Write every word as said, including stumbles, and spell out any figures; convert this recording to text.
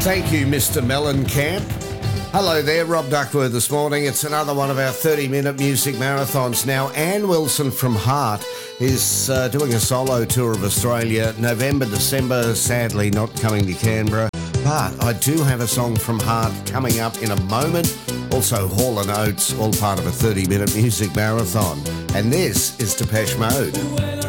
Thank you, Mister Mellencamp. Hello there, Rob Duckworth this morning. It's another one of our thirty-minute music marathons now. Anne Wilson from Heart is uh, doing a solo tour of Australia, November, December, sadly not coming to Canberra. But I do have a song from Heart coming up in a moment. Also Hall and Oates, all part of a thirty-minute music marathon. And this is Depeche Mode.